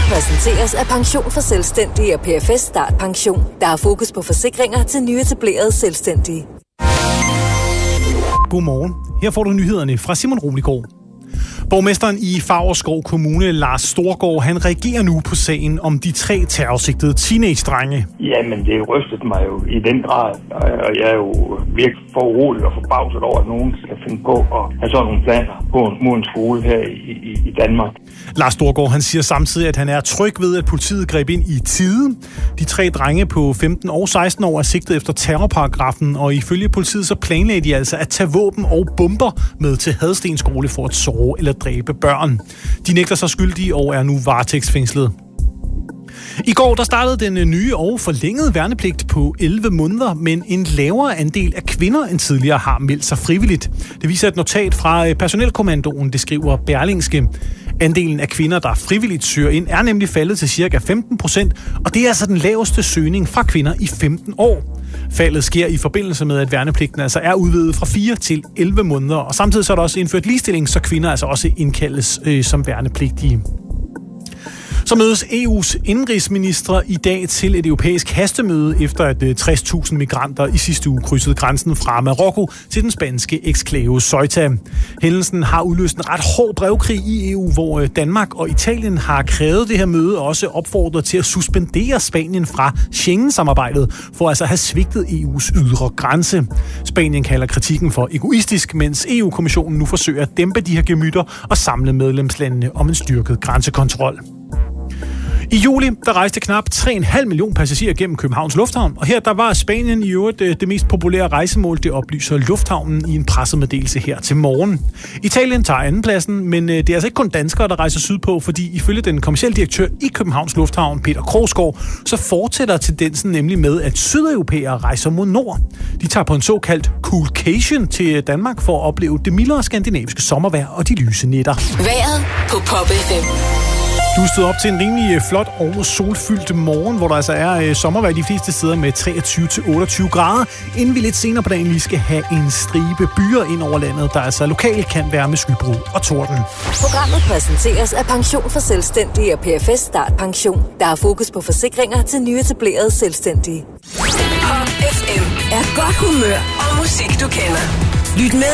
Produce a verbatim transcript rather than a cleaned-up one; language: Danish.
præsenteres af Pension for Selvstændige og P F S Start Pension. Der er fokus på forsikringer til nyetablerede selvstændige. Godmorgen. Her får du nyhederne fra Simon Roligård. Borgmesteren i Favrskov Kommune, Lars Storgård, han reagerer nu på sagen om de tre terrorsigtede teenage-drenge. Jamen, det rystede mig jo i den grad, og jeg er jo virkelig foruroliget og forbavset over, at nogen skal finde på at have sådan nogle planer på mod en skole her i, i, i Danmark. Lars Storgård, han siger samtidig, at han er tryg ved, at politiet greb ind i tide. De tre drenge på femten og seksten år er sigtet efter terrorparagrafen, og ifølge politiet så planlagde de altså at tage våben og bomber med til Hadsten skole for at såre eller dræbe børn. De nægter sig skyldige og er nu varetægtsfængslet. I går der startede den nye og forlængede værnepligt på elleve måneder, men en lavere andel af kvinder end tidligere har meldt sig frivilligt. Det viser et notat fra Personelkommandoen, det skriver Berlingske. Andelen af kvinder, der frivilligt søger ind, er nemlig faldet til ca. femten procent, og det er altså den laveste søgning fra kvinder i femten år. Faldet sker i forbindelse med, at værnepligten altså er udvidet fra fire til elleve måneder, og samtidig så er der også indført ligestilling, så kvinder altså også indkaldes øh, som værnepligtige. Så mødes E U's indrigsministre i dag til et europæisk hastemøde, efter at tres tusind migranter i sidste uge krydsede grænsen fra Marokko til den spanske eksklave Ceuta. Hændelsen har udløst en ret hård brevkrig i E U, hvor Danmark og Italien har krævet det her møde og også opfordret til at suspendere Spanien fra Schengen-samarbejdet for altså at have svigtet E U's ydre grænse. Spanien kalder kritikken for egoistisk, mens E U-kommissionen nu forsøger at dæmpe de her gemytter og samle medlemslandene om en styrket grænsekontrol. I juli der rejste knap tre komma fem millioner passagerer gennem Københavns Lufthavn, og her der var Spanien i øvrigt det mest populære rejsemål, det oplyser Lufthavnen i en pressemeddelelse her til morgen. Italien tager andenpladsen, men det er altså ikke kun danskere, der rejser sydpå, fordi ifølge den kommercielle direktør i Københavns Lufthavn, Peter Krogsgaard, så fortsætter tendensen nemlig med, at sydeuropæere rejser mod nord. De tager på en såkaldt coolcation til Danmark for at opleve det mildere skandinaviske sommervejr og de lyse nætter. Vejret på Pop F M. Du stod op til en rimelig flot og solfyldt morgen, hvor der altså er sommervejr de fleste steder med treogtyve til otteogtyve grader, inden vi lidt senere på dagen lige skal have en stribe byer ind over landet, der altså lokalt kan være med skybrud og torden. Programmet præsenteres af Pension for Selvstændige og P F S Start Pension. Der er fokus på forsikringer til nyetablerede selvstændige. Pop F M er godt humør og musik, du kender. Lyt med